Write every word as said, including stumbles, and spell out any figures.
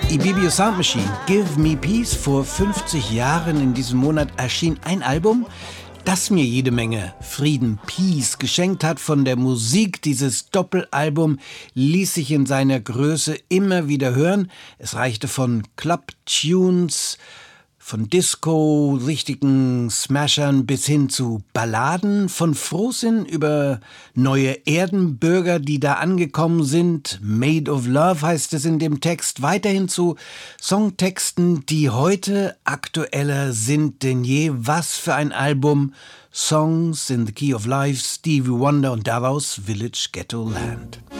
Ibibio Sound Machine, Give Me Peace. Vor fünfzig Jahren in diesem Monat erschien ein Album, das mir jede Menge Frieden, Peace geschenkt hat. Von der Musik dieses Doppelalbum ließ sich in seiner Größe immer wieder hören. Es reichte von Club-Tunes, von Disco, richtigen Smashern bis hin zu Balladen, von Frohsinn über neue Erdenbürger, die da angekommen sind. Made of Love heißt es in dem Text. Weiterhin zu Songtexten, die heute aktueller sind denn je. Was für ein Album. Songs in the Key of Life, Stevie Wonder und daraus Village Ghetto Land.